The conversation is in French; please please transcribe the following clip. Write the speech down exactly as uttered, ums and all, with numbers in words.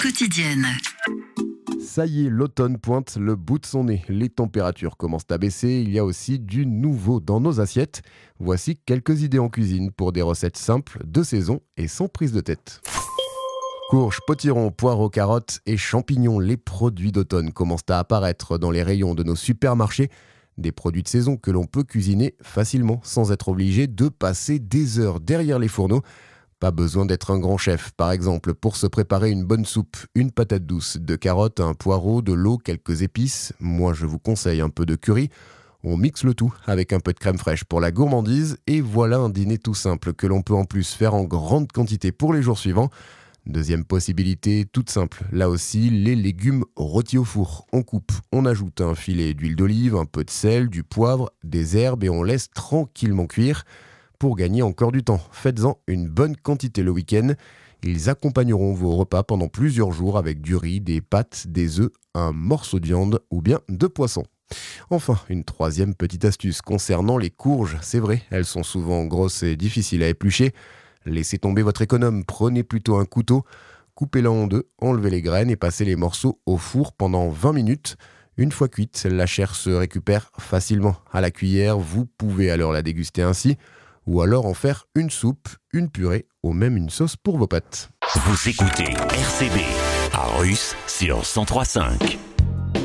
quotidienne. Ça y est, l'automne pointe le bout de son nez. Les températures commencent à baisser. Il y a aussi du nouveau dans nos assiettes. Voici quelques idées en cuisine pour des recettes simples, de saison et sans prise de tête. Courges, potirons, poireaux, carottes et champignons, les produits d'automne commencent à apparaître dans les rayons de nos supermarchés. Des produits de saison que l'on peut cuisiner facilement sans être obligé de passer des heures derrière les fourneaux. Pas besoin d'être un grand chef, par exemple, pour se préparer une bonne soupe, une patate douce, de carottes, un poireau, de l'eau, quelques épices. Moi, je vous conseille un peu de curry. On mixe le tout avec un peu de crème fraîche pour la gourmandise et voilà un dîner tout simple que l'on peut en plus faire en grande quantité pour les jours suivants. Deuxième possibilité, toute simple, là aussi, les légumes rôtis au four. On coupe, on ajoute un filet d'huile d'olive, un peu de sel, du poivre, des herbes et on laisse tranquillement cuire. Pour gagner encore du temps, faites-en une bonne quantité le week-end. Ils accompagneront vos repas pendant plusieurs jours avec du riz, des pâtes, des œufs, un morceau de viande ou bien de poisson. Enfin, une troisième petite astuce concernant les courges. C'est vrai, elles sont souvent grosses et difficiles à éplucher. Laissez tomber votre économe, prenez plutôt un couteau, coupez-la en deux, enlevez les graines et passez les morceaux au four pendant vingt minutes. Une fois cuite, la chair se récupère facilement à la cuillère. Vous pouvez alors la déguster ainsi ou alors en faire une soupe, une purée ou même une sauce pour vos pâtes. Vous écoutez R C B à Russe sur cent trois virgule cinq.